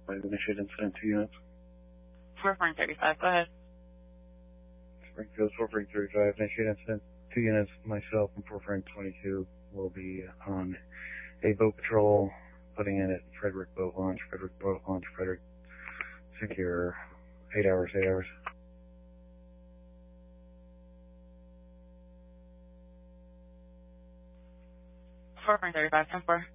I've initiated incident 2 units. 4.35, go ahead. Springfield 4.35, initiated incident 2 units. Myself and 4.22 will be on a boat patrol, putting in at Frederick Boat Launch, Frederick, secure 8 hours. 4.35, 10-4.